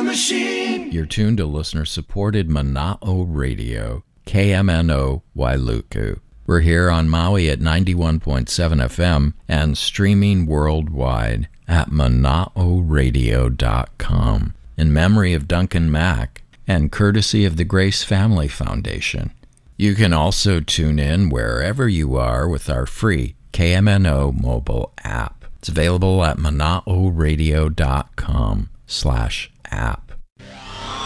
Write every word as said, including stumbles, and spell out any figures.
Machine. You're tuned to listener-supported Mana'o Radio, K M N O Wailuku. We're here on Maui at ninety-one point seven F M and streaming worldwide at mana'o radio dot com in memory of Duncan Mack and courtesy of the Grace Family Foundation. You can also tune in wherever you are with our free K M N O mobile app. It's available at mana'o radio dot com slash app.